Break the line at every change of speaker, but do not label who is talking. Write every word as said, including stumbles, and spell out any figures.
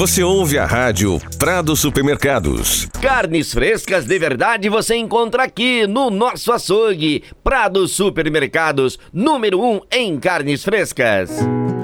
Você ouve a rádio Prado Supermercados.
Carnes frescas de verdade você encontra aqui no nosso açougue. Prado Supermercados, número um em carnes frescas.